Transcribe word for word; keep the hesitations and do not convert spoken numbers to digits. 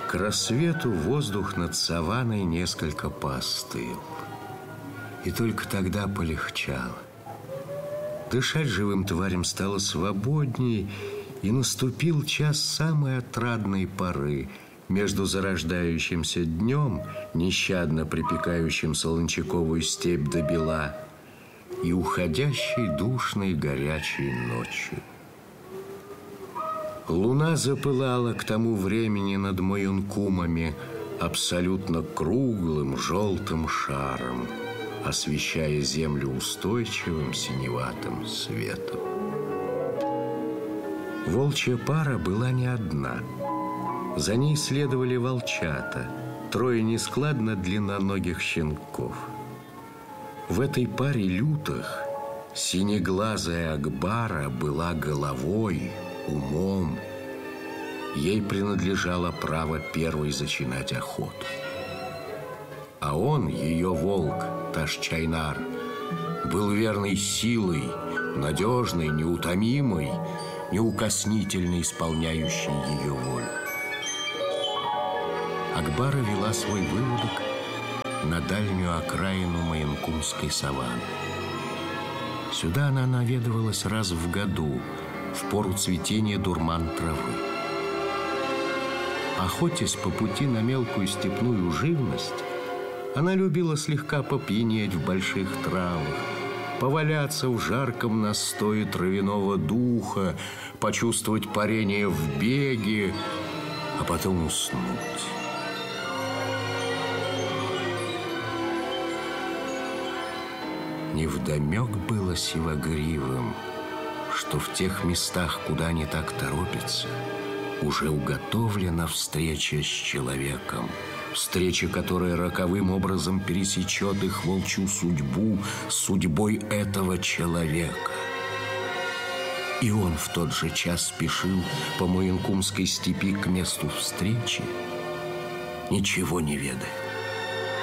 К рассвету воздух над саванной несколько поостыл. И только тогда полегчало. Дышать живым тварям стало свободней, и наступил час самой отрадной поры между зарождающимся днем, нещадно припекающим солончаковую степь до бела, и уходящей душной горячей ночью. Луна запылала к тому времени над Маюнкумами абсолютно круглым желтым шаром, освещая землю устойчивым синеватым светом. Волчья пара была не одна. За ней следовали волчата, трое нескладно длинноногих щенков. В этой паре лютых синеглазая Акбара была головой, умом. Ей принадлежало право первой зачинать охоту. А он, ее волк, Таш-Чайнар, был верной силой, надежной, неутомимой, неукоснительно исполняющей ее волю. Акбара вела свой выводок на дальнюю окраину Маюнкумской саванны. Сюда она наведывалась раз в году, в пору цветения дурман травы. Охотясь по пути на мелкую степную живность, она любила слегка попьянеть в больших травах, поваляться в жарком настое травяного духа, почувствовать парение в беге, а потом уснуть. Невдомек было сивогривым, что в тех местах, куда они так торопятся, уже уготовлена встреча с человеком, встреча, которая роковым образом пересечет их волчью судьбу с судьбой этого человека. И он в тот же час спешил по Маюнкумской степи к месту встречи, ничего не ведая.